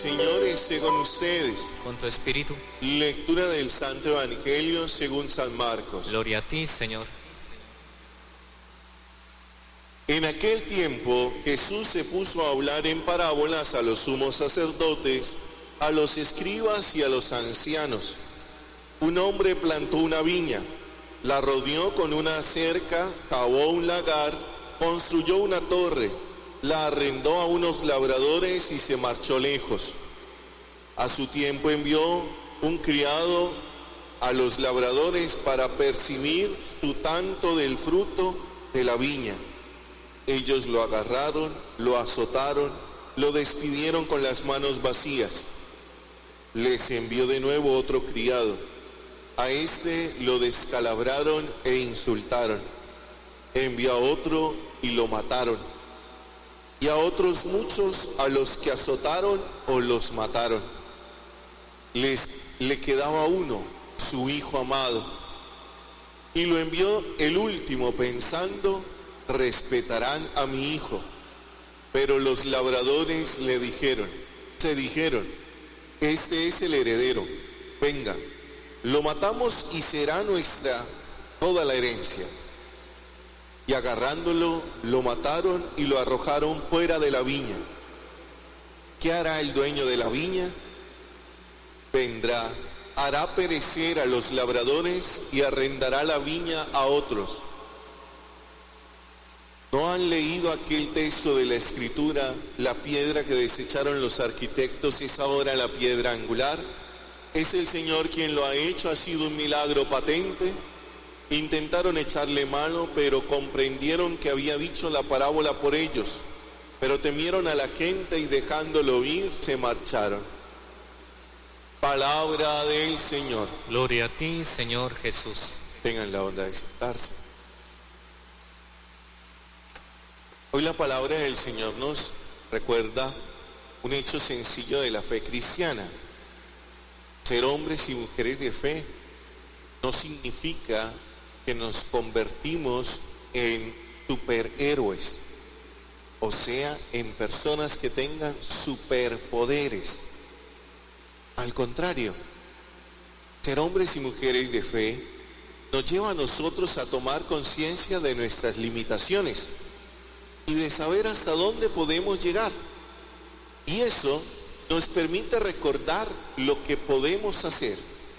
Señor esté con ustedes. Con tu espíritu. Lectura del Santo Evangelio según San Marcos. Gloria a ti, Señor. En aquel tiempo Jesús se puso a hablar en parábolas a los sumos sacerdotes, a los escribas y a los ancianos. Un hombre plantó una viña, la rodeó con una cerca, cavó un lagar, construyó una torre, la arrendó a unos labradores y se marchó lejos. A su tiempo envió un criado a los labradores para percibir su tanto del fruto de la viña. Ellos lo agarraron, lo azotaron, lo despidieron con las manos vacías. Les envió de nuevo otro criado. A este lo descalabraron e insultaron. Envió a otro y lo mataron. Y a otros muchos a los que azotaron o los mataron. Le quedaba uno, su hijo amado. Y lo envió el último pensando: respetarán a mi hijo. Pero los labradores se dijeron: este es el heredero, venga, lo matamos y será nuestra toda la herencia. Y agarrándolo, lo mataron y lo arrojaron fuera de la viña. ¿Qué hará el dueño de la viña? Vendrá, hará perecer a los labradores y arrendará la viña a otros. ¿No han leído aquel texto de la Escritura? La piedra que desecharon los arquitectos es ahora la piedra angular. Es el Señor quien lo ha hecho, ha sido un milagro patente. Intentaron echarle mano, pero comprendieron que había dicho la parábola por ellos. Pero temieron a la gente y dejándolo ir, se marcharon. Palabra del Señor. Gloria a ti, Señor Jesús. Tengan la bondad de sentarse. Hoy la palabra del Señor nos recuerda un hecho sencillo de la fe cristiana. Ser hombres y mujeres de fe no significa que nos convertimos en superhéroes, o sea, en personas que tengan superpoderes. Al contrario, ser hombres y mujeres de fe nos lleva a nosotros a tomar conciencia de nuestras limitaciones y de saber hasta dónde podemos llegar. Y eso nos permite recordar lo que podemos hacer.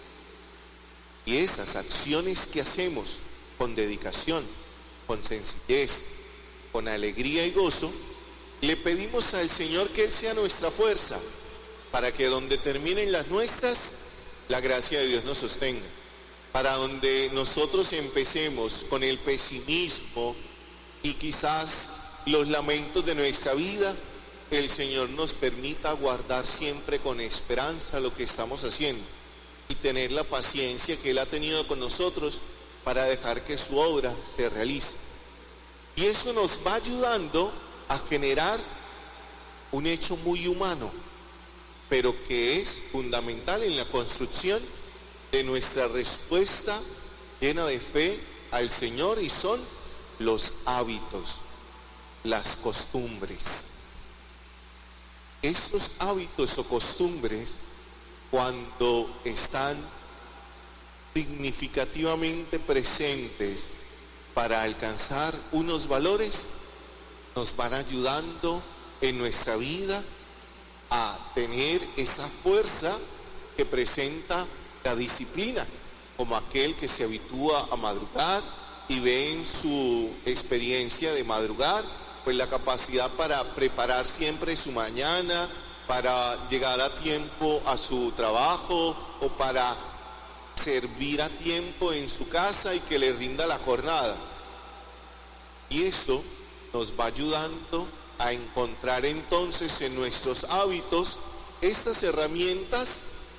Y esas acciones que hacemos con dedicación, con sencillez, con alegría y gozo, le pedimos al Señor que Él sea nuestra fuerza, para que donde terminen las nuestras, la gracia de Dios nos sostenga. Para donde nosotros empecemos con el pesimismo y quizás los lamentos de nuestra vida, el Señor nos permita guardar siempre con esperanza lo que estamos haciendo y tener la paciencia que Él ha tenido con nosotros para dejar que su obra se realice. Y eso nos va ayudando a generar un hecho muy humano, pero que es fundamental en la construcción de nuestra respuesta llena de fe al Señor, y son los hábitos, las costumbres. Estos hábitos o costumbres, cuando están significativamente presentes para alcanzar unos valores, nos van ayudando en nuestra vida a tener esa fuerza que presenta la disciplina, como aquel que se habitúa a madrugar y ve en su experiencia de madrugar pues la capacidad para preparar siempre su mañana, para llegar a tiempo a su trabajo o para servir a tiempo en su casa y que le rinda la jornada. Y eso nos va ayudando a encontrar entonces en nuestros hábitos estas herramientas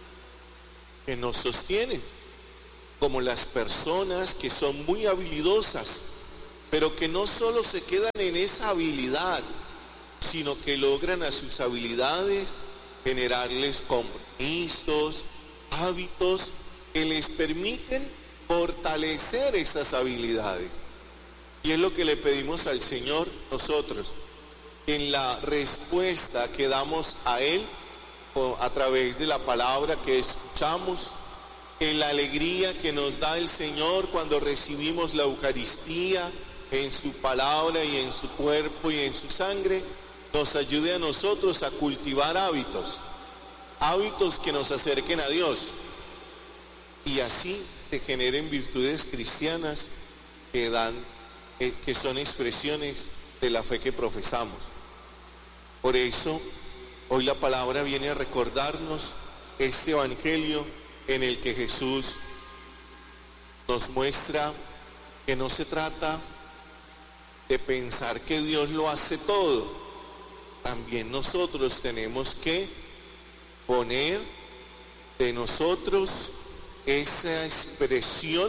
que nos sostienen, como las personas que son muy habilidosas, pero que no solo se quedan en esa habilidad, sino que logran a sus habilidades generarles compromisos, hábitos que les permiten fortalecer esas habilidades. Y es lo que le pedimos al Señor nosotros, en la respuesta que damos a Él, a través de la palabra que escuchamos, en la alegría que nos da el Señor cuando recibimos la Eucaristía en su palabra y en su cuerpo y en su sangre, nos ayude a nosotros a cultivar hábitos que nos acerquen a Dios, y así se generen virtudes cristianas que son expresiones de la fe que profesamos. Por eso, hoy la palabra viene a recordarnos este evangelio en el que Jesús nos muestra que no se trata de pensar que Dios lo hace todo. También nosotros tenemos que poner de nosotros esa expresión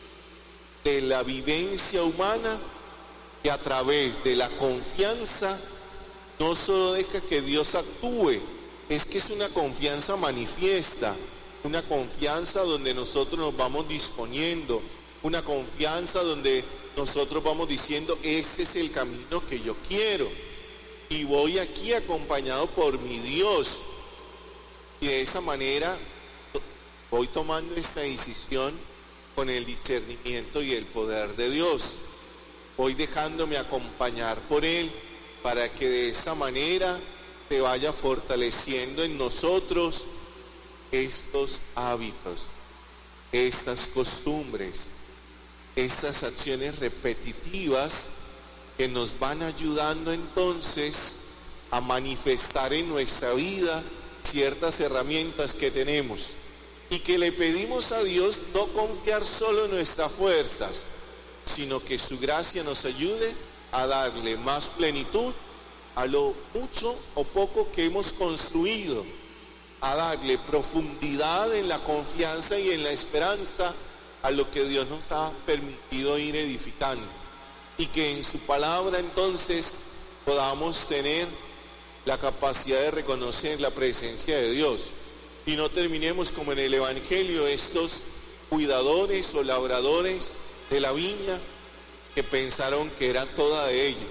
de la vivencia humana que a través de la confianza no solo deja que Dios actúe, es que es una confianza manifiesta, una confianza donde nosotros nos vamos disponiendo, una confianza donde nosotros vamos diciendo, este es el camino que yo quiero y voy aquí acompañado por mi Dios, y de esa manera voy tomando esta decisión con el discernimiento y el poder de Dios, voy dejándome acompañar por Él, para que de esa manera se vaya fortaleciendo en nosotros estos hábitos, estas costumbres, estas acciones repetitivas que nos van ayudando entonces a manifestar en nuestra vida ciertas herramientas que tenemos, y que le pedimos a Dios no confiar solo en nuestras fuerzas, sino que su gracia nos ayude a darle más plenitud a lo mucho o poco que hemos construido, a darle profundidad en la confianza y en la esperanza a lo que Dios nos ha permitido ir edificando, y que en su palabra entonces podamos tener la capacidad de reconocer la presencia de Dios, y no terminemos como en el Evangelio estos cuidadores o labradores de la viña que pensaron que era toda de ellos,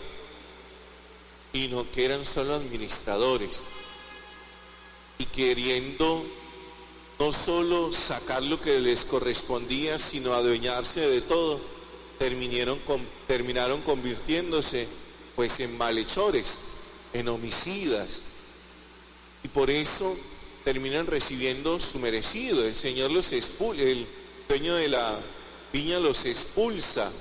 y no, que eran solo administradores, y queriendo no solo sacar lo que les correspondía, sino adueñarse de todo, terminaron convirtiéndose pues en malhechores, en homicidas, y por eso terminan recibiendo su merecido. El Señor los expulsa, el dueño de la viña los expulsa,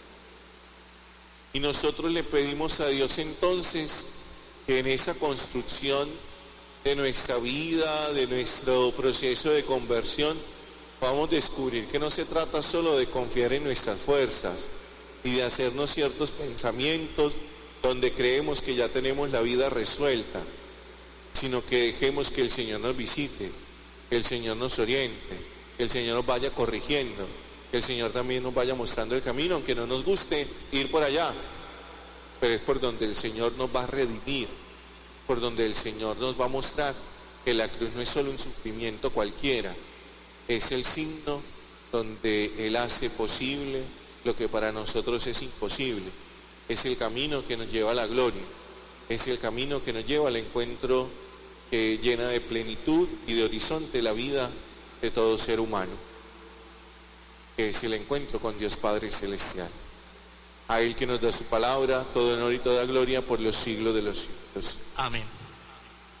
y nosotros le pedimos a Dios entonces que en esa construcción de nuestra vida, de nuestro proceso de conversión, podamos descubrir que no se trata solo de confiar en nuestras fuerzas y de hacernos ciertos pensamientos donde creemos que ya tenemos la vida resuelta, sino que dejemos que el Señor nos visite, que el Señor nos oriente, que el Señor nos vaya corrigiendo, que el Señor también nos vaya mostrando el camino, aunque no nos guste ir por allá, pero es por donde el Señor nos va a redimir, por donde el Señor nos va a mostrar que la cruz no es solo un sufrimiento cualquiera, es el signo donde Él hace posible lo que para nosotros es imposible, es el camino que nos lleva a la gloria, es el camino que nos lleva al encuentro que llena de plenitud y de horizonte la vida de todo ser humano, que es el encuentro con Dios Padre Celestial. A Él que nos da su palabra, todo honor y toda gloria por los siglos de los siglos. Amén.